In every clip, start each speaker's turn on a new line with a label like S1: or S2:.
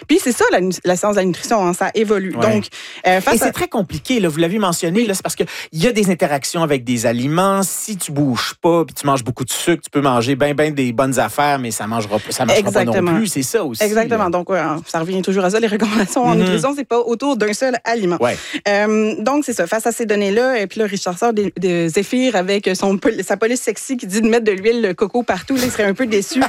S1: Puis c'est ça, la science de la nutrition, hein, ça évolue.
S2: Ouais.
S1: Donc,
S2: et c'est très compliqué, là, vous l'avez mentionné, là, c'est parce qu'il y a des interactions avec des aliments. Si tu bouges pas puis tu manges beaucoup de sucre, tu peux manger bien des bonnes affaires, mais ça marchera pas non plus. C'est ça aussi.
S1: Exactement.
S2: Là.
S1: Donc, ça revient toujours à ça. Les recommandations en nutrition, c'est pas autour d'un seul aliment.
S2: Ouais.
S1: Donc, c'est ça. Face à ces données-là, et puis là, Richard sort de Zéphyr avec sa police sexy qui dit de mettre de l'huile de coco partout. Là, il serait un peu déçu.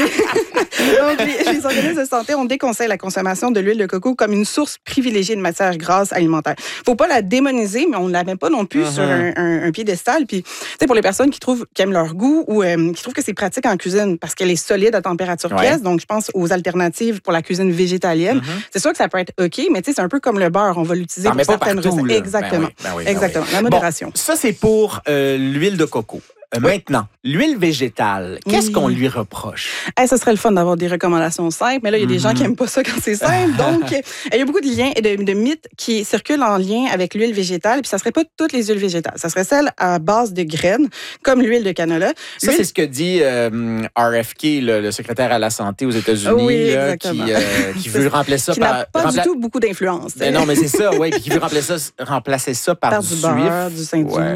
S1: Donc, les organismes de santé ont déconseillé la consommation de l'huile de coco comme une source privilégiée de matières grasses alimentaires. Faut pas la démoniser, mais on ne la met pas non plus sur un piédestal. Puis, tu sais, pour les personnes qui aiment leur goût ou qui trouvent que c'est pratique en cuisine parce qu'elle est solide à température pièce, donc je pense aux alternatives pour la cuisine végétalienne. C'est sûr que ça peut être OK, mais tu sais, c'est un peu comme le beurre. On va l'utiliser pour certaines recettes. Exactement. Exactement. La modération.
S2: Bon, ça, c'est pour l'huile de coco. Maintenant, l'huile végétale, qu'est-ce qu'on lui reproche?
S1: Ça serait le fun d'avoir des recommandations simples, mais là, il y a des gens qui n'aiment pas ça quand c'est simple. Donc, il y a beaucoup de liens et de mythes qui circulent en lien avec l'huile végétale. Puis, ça ne serait pas toutes les huiles végétales. Ça serait celle à base de graines, comme l'huile de canola.
S2: Ça, c'est ce que dit RFK, le secrétaire à la santé aux États-Unis, là, qui veut remplacer ça par...
S1: Qui n'a pas du tout beaucoup d'influence.
S2: Non, mais c'est ça, oui. Puis qui veut remplacer ça par du
S1: beurre, du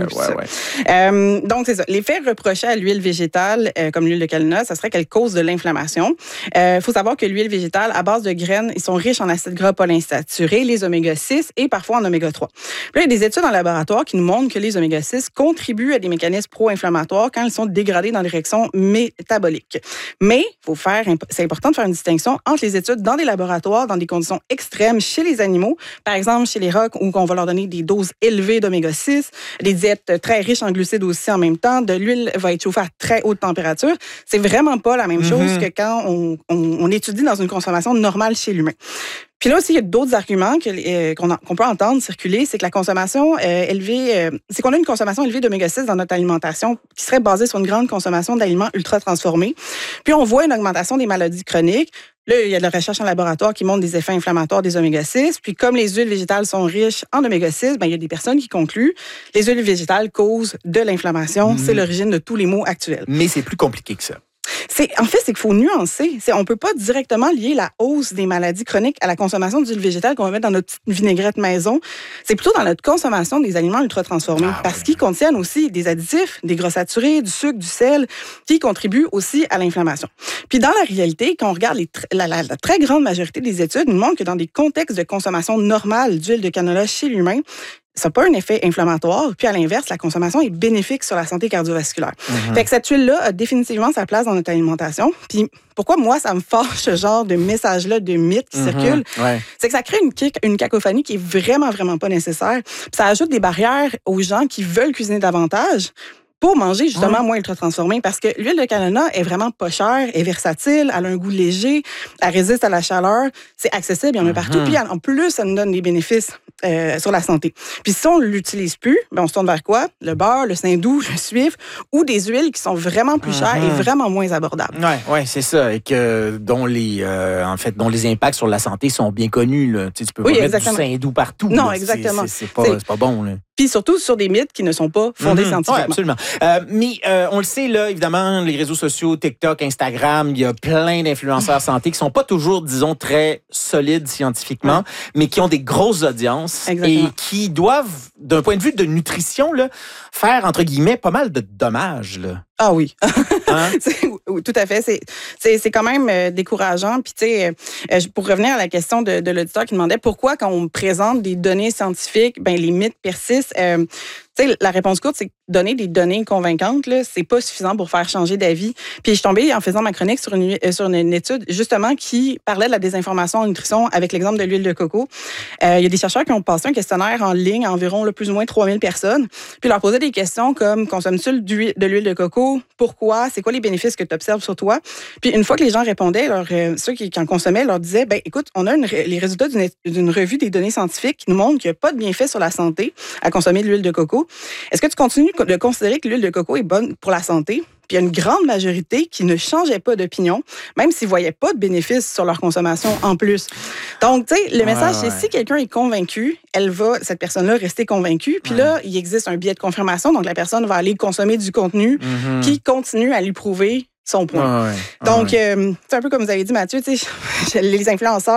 S1: Saint-Doux. Donc, c'est ça. Les faits reprochés à l'huile végétale, comme l'huile de canola, ça serait qu'elle cause de l'inflammation. Il faut savoir que l'huile végétale, à base de graines, ils sont riches en acides gras polyinsaturés, les oméga-6 et parfois en oméga-3. Puis là, il y a des études en laboratoire qui nous montrent que les oméga-6 contribuent à des mécanismes pro-inflammatoires quand ils sont dégradés dans des réactions métaboliques. Mais c'est important de faire une distinction entre les études dans des laboratoires, dans des conditions extrêmes chez les animaux, par exemple chez les rocs, où on va leur donner des doses élevées d'oméga-6, des diètes très riches en glucides aussi en même temps, de l'huile va être chauffée à très haute température. C'est vraiment pas la même chose que quand on étudie dans une consommation normale chez l'humain. Puis là aussi, il y a d'autres arguments qu'on peut entendre circuler, c'est que la consommation élevée, c'est qu'on a une consommation élevée d'oméga-6 dans notre alimentation qui serait basée sur une grande consommation d'aliments ultra transformés. Puis on voit une augmentation des maladies chroniques. Là, il y a de la recherche en laboratoire qui montre des effets inflammatoires des oméga-6. Puis comme les huiles végétales sont riches en oméga-6, il y a des personnes qui concluent les huiles végétales causent de l'inflammation. C'est l'origine de tous les maux actuels.
S2: Mais c'est plus compliqué que ça.
S1: En fait, c'est qu'il faut nuancer. On ne peut pas directement lier la hausse des maladies chroniques à la consommation d'huile végétale qu'on va mettre dans notre petite vinaigrette maison. C'est plutôt dans notre consommation des aliments ultra-transformés parce qu'ils contiennent aussi des additifs, des gras saturés, du sucre, du sel, qui contribuent aussi à l'inflammation. Puis dans la réalité, quand on regarde la très grande majorité des études, nous montrent que dans des contextes de consommation normale d'huile de canola chez l'humain, ça n'a pas un effet inflammatoire. Puis, à l'inverse, la consommation est bénéfique sur la santé cardiovasculaire. Fait que cette huile-là a définitivement sa place dans notre alimentation. Puis, pourquoi, moi, ça me fâche ce genre de message-là, de mythe qui circule? C'est que ça crée une cacophonie qui est vraiment, vraiment pas nécessaire. Puis, ça ajoute des barrières aux gens qui veulent cuisiner davantage pour manger justement moins ultra-transformé. Parce que l'huile de canola est vraiment pas chère, est versatile, elle a un goût léger, elle résiste à la chaleur, c'est accessible, il y en a partout. Puis en plus, ça nous donne des bénéfices sur la santé. Puis si on ne l'utilise plus, on se tourne vers quoi? Le beurre, le Saint-Doux, le suif, ou des huiles qui sont vraiment plus chères et vraiment moins abordables.
S2: Oui, c'est ça. Et dont les impacts sur la santé sont bien connus. Là. Tu peux pas mettre du Saint-Doux partout.
S1: Non,
S2: là.
S1: exactement.
S2: C'est pas bon. Là.
S1: Puis surtout sur des mythes qui ne sont pas fondés scientifiquement.
S2: Oui, absolument. Mais on le sait, là, évidemment, les réseaux sociaux, TikTok, Instagram, il y a plein d'influenceurs santé qui sont pas toujours, disons, très solides scientifiquement, mais qui ont des grosses audiences et qui doivent, d'un point de vue de nutrition, là, faire, entre guillemets, pas mal de dommages. Là.
S1: Ah oui. Tout à fait. C'est quand même décourageant. Puis, tu sais, pour revenir à la question de l'auditeur qui demandait pourquoi, quand on présente des données scientifiques, les mythes persistent. La réponse courte, c'est que donner des données convaincantes, là, c'est pas suffisant pour faire changer d'avis. Puis je suis tombée en faisant ma chronique sur une étude justement qui parlait de la désinformation en nutrition avec l'exemple de l'huile de coco. Il y a des chercheurs qui ont passé un questionnaire en ligne à environ plus ou moins 3000 personnes, puis leur posaient des questions comme consommes-tu de l'huile de coco? Pourquoi? C'est quoi les bénéfices que tu observes sur toi? Puis une fois que les gens répondaient, ceux qui en consommaient leur disaient écoute, on a les résultats d'une revue des données scientifiques qui nous montrent qu'il n'y a pas de bienfait sur la santé à consommer de l'huile de coco. Est-ce que tu continues de considérer que l'huile de coco est bonne pour la santé? Puis il y a une grande majorité qui ne changeait pas d'opinion, même s'ils ne voyaient pas de bénéfices sur leur consommation en plus. Donc, tu sais, le message, c'est si quelqu'un est convaincu, cette personne-là, rester convaincue. Puis là, il existe un biais de confirmation. Donc, la personne va aller consommer du contenu qui continue à lui prouver son point. Donc, c'est un peu comme vous avez dit, Mathieu, tu sais, les influenceurs,